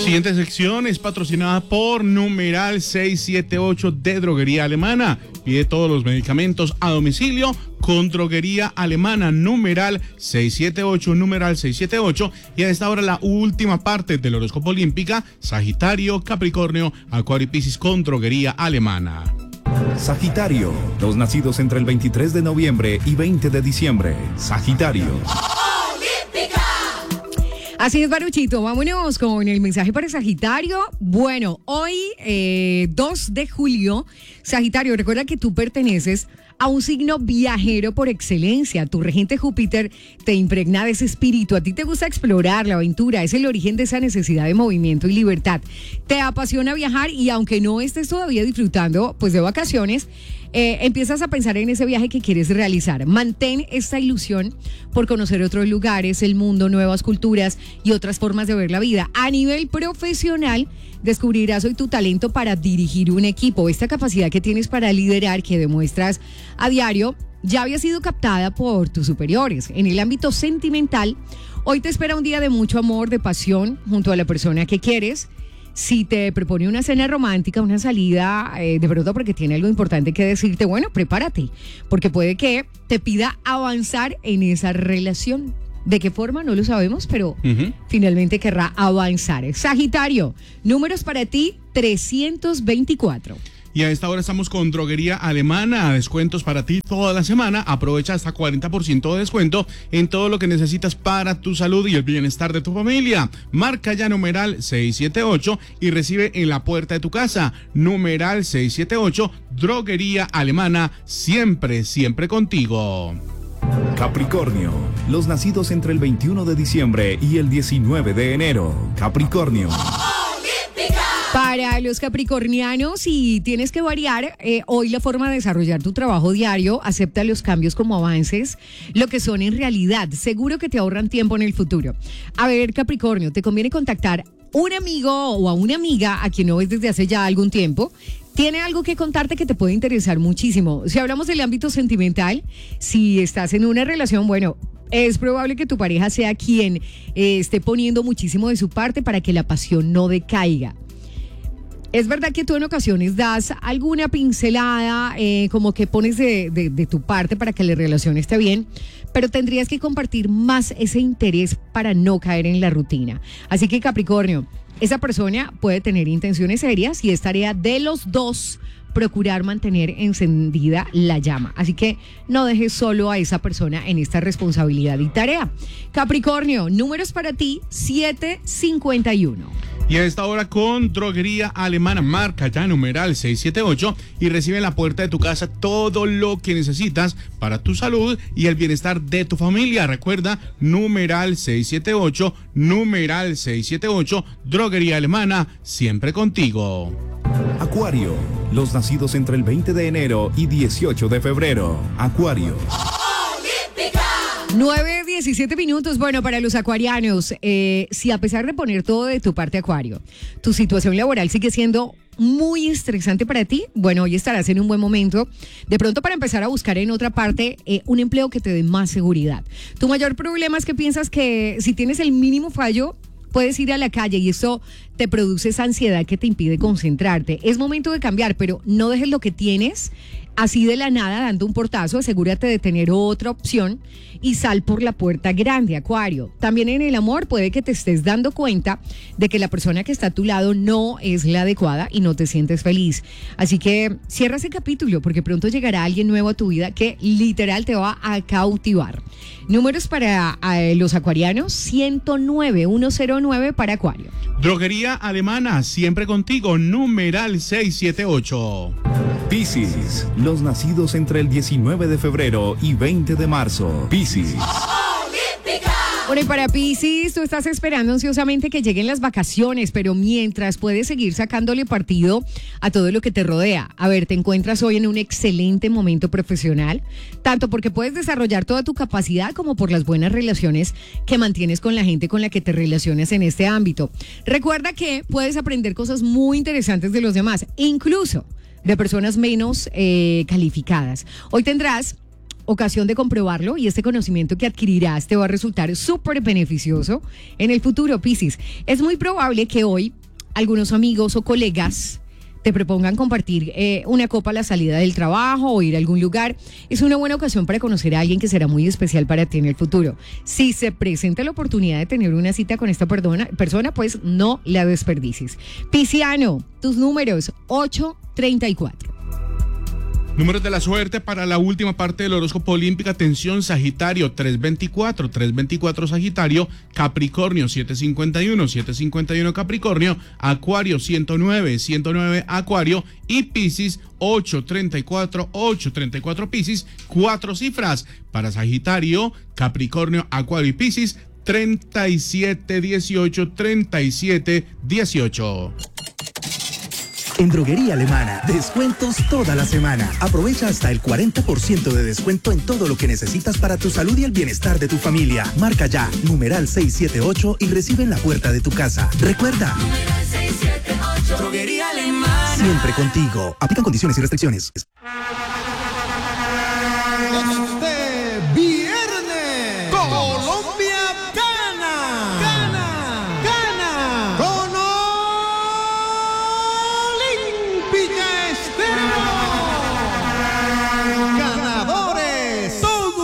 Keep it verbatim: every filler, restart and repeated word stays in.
Siguiente sección es patrocinada por Numeral seiscientos setenta y ocho de Droguería Alemana. Pide todos los medicamentos a domicilio con Droguería Alemana. Numeral seiscientos setenta y ocho, numeral seiscientos setenta y ocho. Y a esta hora la última parte del horóscopo olímpica: Sagitario, Capricornio, Acuario y Piscis con Droguería Alemana. Sagitario, los nacidos entre el veintitrés de noviembre y veinte de diciembre. Sagitario. Así es, Baruchito, vámonos con el mensaje para Sagitario. Bueno, hoy, eh, dos de julio, Sagitario, recuerda que tú perteneces a un signo viajero por excelencia. Tu regente Júpiter te impregna de ese espíritu. A ti te gusta explorar, la aventura, es el origen de esa necesidad de movimiento y libertad. Te apasiona viajar y aunque no estés todavía disfrutando pues de vacaciones, eh, empiezas a pensar en ese viaje que quieres realizar. Mantén esta ilusión por conocer otros lugares, el mundo, nuevas culturas y otras formas de ver la vida. A nivel profesional, descubrirás hoy tu talento para dirigir un equipo. Esta capacidad que tienes para liderar, que demuestras a diario, ya había sido captada por tus superiores. En el ámbito sentimental, hoy te espera un día de mucho amor, de pasión junto a la persona que quieres. Si te propone una cena romántica, una salida, eh, de pronto porque tiene algo importante que decirte, bueno, prepárate, porque puede que te pida avanzar en esa relación. ¿De qué forma? No lo sabemos, pero uh-huh. finalmente querrá avanzar. Sagitario, números para ti, trescientos veinticuatro. Y a esta hora estamos con Droguería Alemana, descuentos para ti toda la semana. Aprovecha hasta cuarenta por ciento de descuento en todo lo que necesitas para tu salud y el bienestar de tu familia. Marca ya numeral seiscientos setenta y ocho y recibe en la puerta de tu casa. Numeral seiscientos setenta y ocho, Droguería Alemana, siempre, siempre contigo. Capricornio, los nacidos entre el veintiuno de diciembre y el diecinueve de enero. Capricornio. Para los capricornianos, si tienes que variar eh, hoy la forma de desarrollar tu trabajo diario, acepta los cambios como avances, lo que son en realidad. Seguro que te ahorran tiempo en el futuro. A ver, Capricornio, te conviene contactar un amigo o a una amiga a quien no ves desde hace ya algún tiempo. Tiene algo que contarte que te puede interesar muchísimo. Si hablamos del ámbito sentimental, si estás en una relación, bueno, es probable que tu pareja sea quien eh, esté poniendo muchísimo de su parte para que la pasión no decaiga. Es verdad que tú en ocasiones das alguna pincelada, eh, como que pones de, de, de tu parte para que la relación esté bien, pero tendrías que compartir más ese interés para no caer en la rutina. Así que, Capricornio, esa persona puede tener intenciones serias y es tarea de los dos procurar mantener encendida la llama. Así que no dejes solo a esa persona en esta responsabilidad y tarea. Capricornio, números para ti, siete cincuenta y uno. Y a esta hora con Droguería Alemana, marca ya numeral seiscientos setenta y ocho y recibe en la puerta de tu casa todo lo que necesitas para tu salud y el bienestar de tu familia. Recuerda, numeral seiscientos setenta y ocho, numeral seiscientos setenta y ocho, Droguería Alemana, siempre contigo. Acuario, los nacidos entre el veinte de enero y dieciocho de febrero. Acuario. nueve diecisiete minutos. Bueno, para los acuarianos, eh, si a pesar de poner todo de tu parte, Acuario, tu situación laboral sigue siendo muy estresante para ti, bueno, hoy estarás en un buen momento de pronto para empezar a buscar en otra parte eh, un empleo que te dé más seguridad. Tu mayor problema es que piensas que si tienes el mínimo fallo, puedes ir a la calle y eso te produce esa ansiedad que te impide concentrarte. Es momento de cambiar, pero no dejes lo que tienes así de la nada dando un portazo. Asegúrate de tener otra opción y sal por la puerta grande, Acuario. También en el amor puede que te estés dando cuenta de que la persona que está a tu lado no es la adecuada y no te sientes feliz. Así que cierra ese capítulo porque pronto llegará alguien nuevo a tu vida que literal te va a cautivar. Números para eh, los acuarianos, ciento nueve, ciento nueve para Acuario. Droguería Alemana, siempre contigo, numeral seiscientos setenta y ocho. Piscis, los nacidos entre el diecinueve de febrero y veinte de marzo. Piscis. Bueno, y para Piscis, tú estás esperando ansiosamente que lleguen las vacaciones, pero mientras puedes seguir sacándole partido a todo lo que te rodea. A ver, te encuentras hoy en un excelente momento profesional, tanto porque puedes desarrollar toda tu capacidad como por las buenas relaciones que mantienes con la gente con la que te relacionas en este ámbito. Recuerda que puedes aprender cosas muy interesantes de los demás, incluso de personas menos eh, calificadas. Hoy tendrás ocasión de comprobarlo y este conocimiento que adquirirás te va a resultar súper beneficioso en el futuro, Piscis. Es muy probable que hoy algunos amigos o colegas te propongan compartir eh, una copa a la salida del trabajo o ir a algún lugar. Es una buena ocasión para conocer a alguien que será muy especial para ti en el futuro. Si se presenta la oportunidad de tener una cita con esta persona, persona pues no la desperdicies. Pisciano, tus números ocho treinta y cuatro. Números de la suerte para la última parte del horóscopo olímpico. Atención, Sagitario, trescientos veinticuatro, trescientos veinticuatro Sagitario, Capricornio, setecientos cincuenta y uno, setecientos cincuenta y uno Capricornio, Acuario, ciento nueve, ciento nueve Acuario y Piscis, ochocientos treinta y cuatro, ochocientos treinta y cuatro Piscis. Cuatro cifras para Sagitario, Capricornio, Acuario y Piscis, treinta y siete dieciocho, treinta y siete dieciocho. En Droguería Alemana, descuentos toda la semana. Aprovecha hasta el cuarenta por ciento de descuento en todo lo que necesitas para tu salud y el bienestar de tu familia. Marca ya, numeral seiscientos setenta y ocho y recibe en la puerta de tu casa. Recuerda, numeral seiscientos setenta y ocho. Droguería Alemana. Siempre contigo. Aplican condiciones y restricciones.